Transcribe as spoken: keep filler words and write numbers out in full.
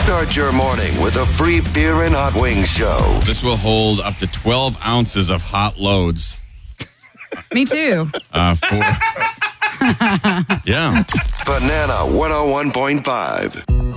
Start your morning with a free beer and hot wings show. This will hold up to twelve ounces of hot loads. Me too. Uh, for, yeah. Banana one oh one point five.